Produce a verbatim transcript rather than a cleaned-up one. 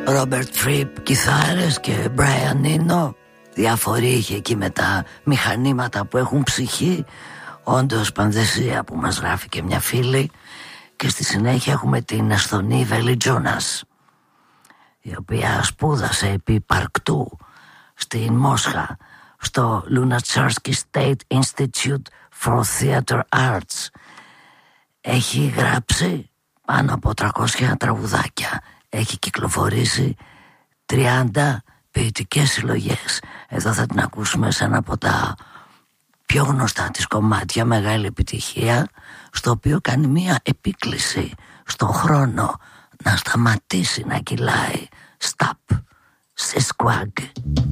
Ρόμπερτ Φριπ κιθάρες και Μπράιαν Ίνο. Διάφοροι είχε εκεί με τα μηχανήματα που έχουν ψυχή. Όντως πανδεσία που μας γράφει και μια φίλη. Και στη συνέχεια έχουμε την Εσθονή Βέλη Τζούνας, η οποία σπούδασε επί παρκτού στην Μόσχα στο Lunacharsky State Institute for Theatre Arts. Έχει γράψει πάνω από τριακόσια τραγουδάκια. Έχει κυκλοφορήσει τριάντα ποιητικές συλλογές. Εδώ θα την ακούσουμε σε ένα από τα πιο γνωστά της κομμάτια, μεγάλη επιτυχία, στο οποίο κάνει μία επίκληση στον χρόνο να σταματήσει να κυλάει. Stop, σε squag.